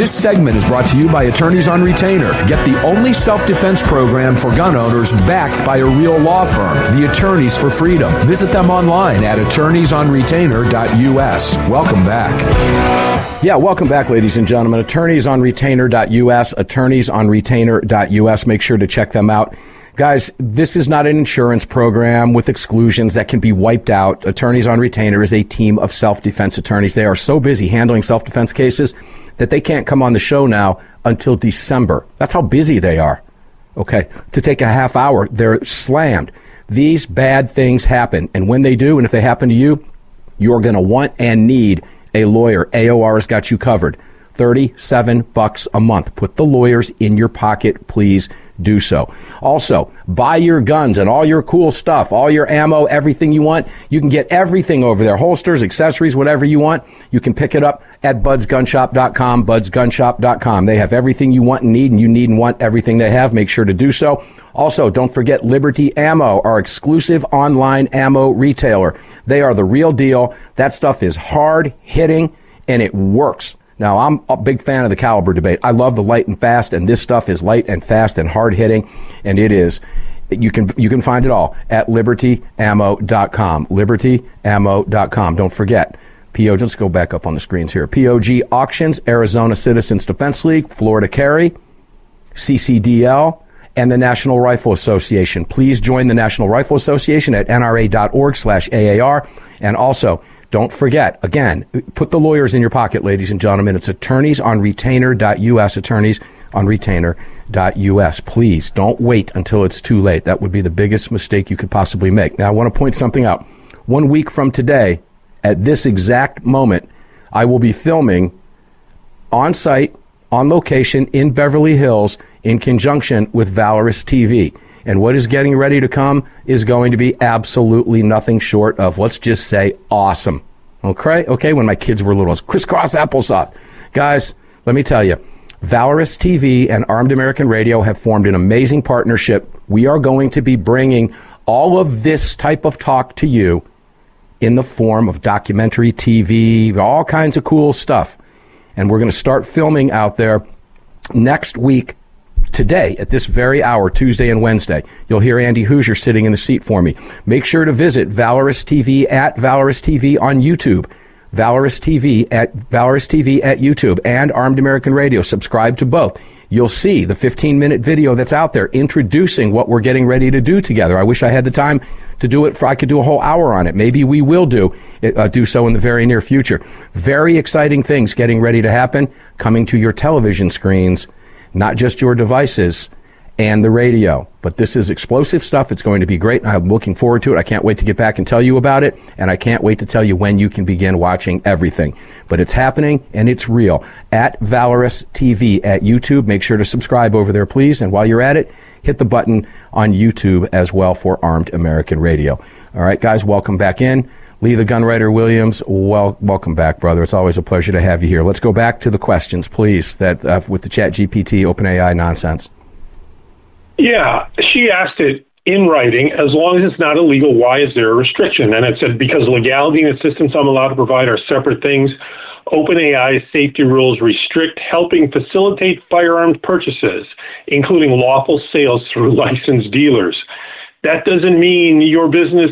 This segment is brought to you by Attorneys on Retainer. Get the only self-defense program for gun owners backed by a real law firm, the Attorneys for Freedom. Visit them online at attorneysonretainer.us. Welcome back. Yeah, welcome back, ladies and gentlemen. Attorneysonretainer.us, attorneysonretainer.us. Make sure to check them out. Guys, this is not an insurance program with exclusions that can be wiped out. Attorneys on Retainer is a team of self-defense attorneys. They are so busy handling self-defense cases that they can't come on the show now until December. That's how busy they are. Okay, to take a half hour, they're slammed. These bad things happen, and when they do, and if they happen to you, you're going to want and need a lawyer. AOR has got you covered. $37 a month. Put the lawyers in your pocket, please do so. Also, buy your guns and all your cool stuff, all your ammo, everything you want. You can get everything over there, holsters, accessories, whatever you want. You can pick it up at budsgunshop.com, budsgunshop.com. They have everything you want and need, and you need and want everything they have. Make sure to do so. Also, don't forget Liberty Ammo, our exclusive online ammo retailer. They are the real deal. That stuff is hard hitting and it works. Now, I'm a big fan of the caliber debate. I love the light and fast, and this stuff is light and fast and hard-hitting, and it is. You can find it all at libertyammo.com, libertyammo.com. Don't forget, let's go back up on the screens here. POG Auctions, Arizona Citizens Defense League, Florida Carry, CCDL, and the National Rifle Association. Please join the National Rifle Association at nra.org/AAR, and also, don't forget, again, put the lawyers in your pocket, ladies and gentlemen. It's attorneysonretainer.us, attorneysonretainer.us. Please don't wait until it's too late. That would be the biggest mistake you could possibly make. Now, I want to point something out. 1 week from today, at this exact moment, I will be filming on site, on location, in Beverly Hills, in conjunction with Valorous TV. And what is getting ready to come is going to be absolutely nothing short of, let's just say, awesome. Okay, when my kids were little, it was crisscross applesauce. Guys, let me tell you, Valorous TV and Armed American Radio have formed an amazing partnership. We are going to be bringing all of this type of talk to you in the form of documentary TV, all kinds of cool stuff. And we're going to start filming out there next week. Today, at this very hour, Tuesday and Wednesday, you'll hear Andy Hoosier sitting in the seat for me. Make sure to visit Valorous TV at Valorous TV on YouTube, Valorous TV at YouTube, and Armed American Radio. Subscribe to both. You'll see the 15-minute video that's out there introducing what we're getting ready to do together. I wish I had the time to do it. I could do a whole hour on it. Maybe we will do so in the very near future. Very exciting things getting ready to happen, coming to your television screens. Not just your devices and the radio, but this is explosive stuff. It's going to be great. I'm looking forward to it. I can't wait to get back and tell you about it, and I can't wait to tell you when you can begin watching everything. But it's happening, and it's real. At Valorous TV at YouTube. Make sure to subscribe over there, please. And while you're at it, hit the button on YouTube as well for Armed American Radio. All right, guys, welcome back in. Lee the Gunwriter Williams, welcome back, brother. It's always a pleasure to have you here. Let's go back to the questions, please, that with the ChatGPT, OpenAI nonsense. Yeah, she asked it in writing, as long as it's not illegal, why is there a restriction? And it said, because legality and assistance I'm allowed to provide are separate things. OpenAI's safety rules restrict helping facilitate firearms purchases, including lawful sales through licensed dealers. That doesn't mean your business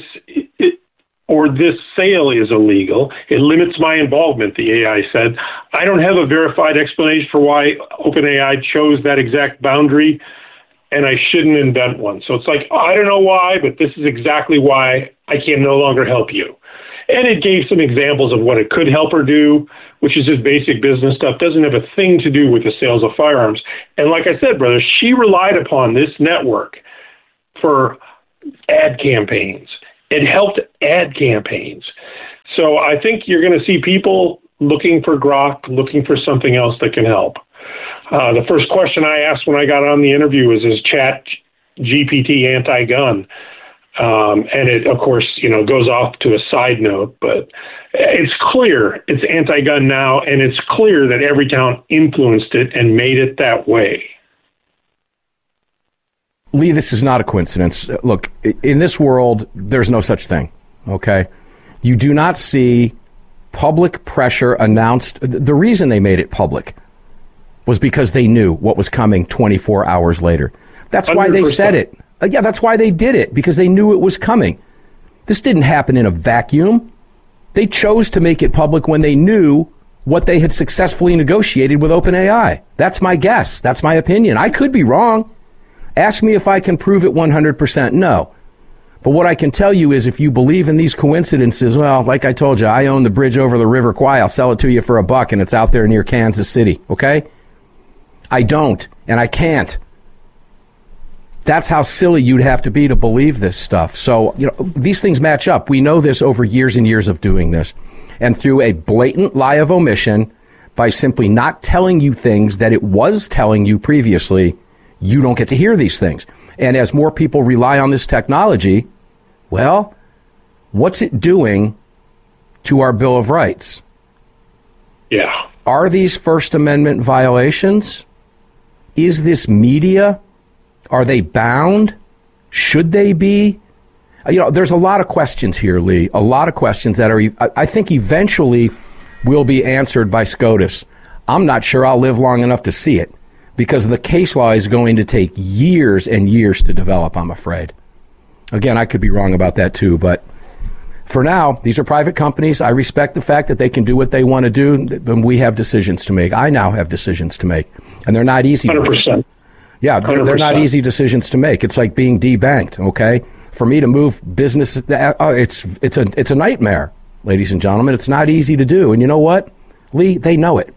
or this sale is illegal. It limits my involvement, the AI said. I don't have a verified explanation for why OpenAI chose that exact boundary, and I shouldn't invent one. So it's like, I don't know why, but this is exactly why I can no longer help you. And it gave some examples of what it could help her do, which is just basic business stuff, doesn't have a thing to do with the sales of firearms. And like I said, brother, she relied upon this network for ad campaigns. It helped ad campaigns. So I think you're going to see people looking for grok, looking for something else that can help. The first question I asked when I got on the interview was, is Chat GPT anti-gun? And it, of course, goes off to a side note, but it's clear it's anti-gun now, and it's clear that Everytown influenced it and made it that way. Lee, this is not a coincidence. Look, in this world, there's no such thing, okay? You do not see public pressure announced. The reason they made it public was because they knew what was coming 24 hours later. That's why 100%. They said it. Yeah, that's why they did it, because they knew it was coming. This didn't happen in a vacuum. They chose to make it public when they knew what they had successfully negotiated with OpenAI. That's my guess. That's my opinion. I could be wrong. Ask me if I can prove it 100%. No. But what I can tell you is if you believe in these coincidences, well, like I told you, I own the bridge over the River Kwai. I'll sell it to you for $1 and it's out there near Kansas City. Okay? I don't, and I can't. That's how silly you'd have to be to believe this stuff. So, these things match up. We know this over years and years of doing this. And through a blatant lie of omission, by simply not telling you things that it was telling you previously, you don't get to hear these things. And as more people rely on this technology, well, what's it doing to our Bill of Rights? Yeah. Are these First Amendment violations? Is this media? Are they bound? Should they be? There's a lot of questions here, Lee. A lot of questions that are, I think, eventually will be answered by SCOTUS. I'm not sure I'll live long enough to see it because the case law is going to take years and years to develop, I'm afraid. Again, I could be wrong about that too, but for now, these are private companies. I respect the fact that they can do what they want to do, and we have decisions to make. I now have decisions to make, and they're not easy. 100%. Yeah, they're not easy decisions to make. It's like being debanked, okay? For me to move business, it's a nightmare, ladies and gentlemen. It's not easy to do. And you know what, Lee? They know it.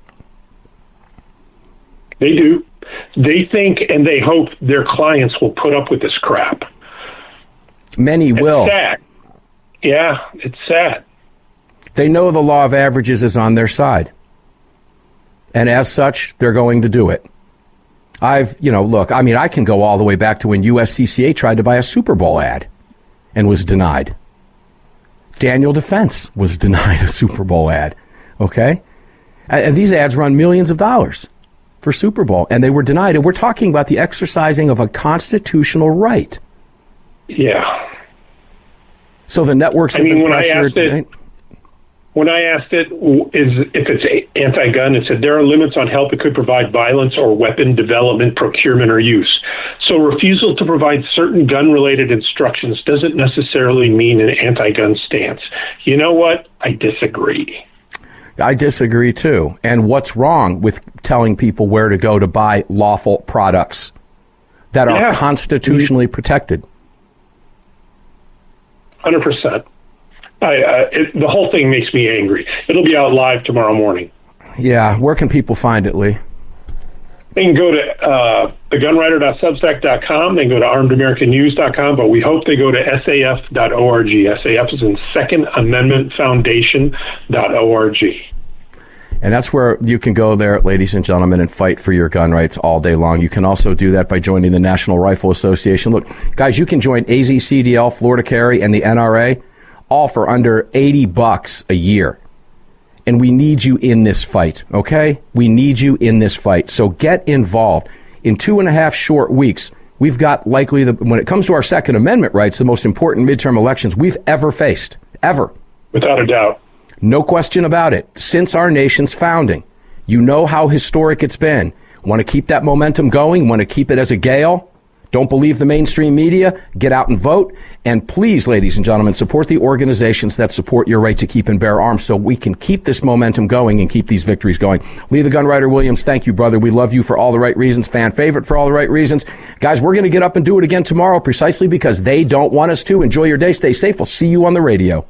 They do. They think and they hope their clients will put up with this crap. Many will. It's sad. Yeah, it's sad. They know the law of averages is on their side. And as such, they're going to do it. Look, I can go all the way back to when USCCA tried to buy a Super Bowl ad and was denied. Daniel Defense was denied a Super Bowl ad, okay? And these ads run millions of dollars for Super Bowl, and they were denied. And we're talking about the exercising of a constitutional right. Yeah. So the networks have been pressured. When I asked it, if it's anti-gun, it said there are limits on help it could provide violence or weapon development, procurement, or use. So refusal to provide certain gun-related instructions doesn't necessarily mean an anti-gun stance. You know what? I disagree. I disagree, too. And what's wrong with telling people where to go to buy lawful products that are constitutionally protected? 100%. The whole thing makes me angry. It'll be out live tomorrow morning. Yeah. Where can people find it, Lee? They can go to thegunwriter.substack.com. They can go to armedamericannews.com, but we hope they go to saf.org. SAF is in Second Amendment Foundation.org. And that's where you can go there, ladies and gentlemen, and fight for your gun rights all day long. You can also do that by joining the National Rifle Association. Look, guys, you can join AZCDL, Florida Carry, and the NRA, all for under $80 a year. And we need you in this fight, okay? We need you in this fight. So get involved. In 2.5 short weeks, we've got likely, when it comes to our Second Amendment rights, the most important midterm elections we've ever faced. Ever. Without a doubt. No question about it. Since our nation's founding. You know how historic it's been. Want to keep that momentum going? Want to keep it as a gale? Don't believe the mainstream media? Get out and vote. And please, ladies and gentlemen, support the organizations that support your right to keep and bear arms so we can keep this momentum going and keep these victories going. Lee the Gun Writer Williams, thank you, brother. We love you for all the right reasons. Fan favorite for all the right reasons. Guys, we're going to get up and do it again tomorrow precisely because they don't want us to. Enjoy your day. Stay safe. We'll see you on the radio.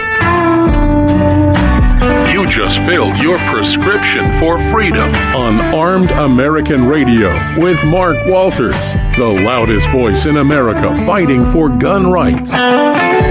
You just filled your prescription for freedom on Armed American Radio with Mark Walters, the loudest voice in America fighting for gun rights.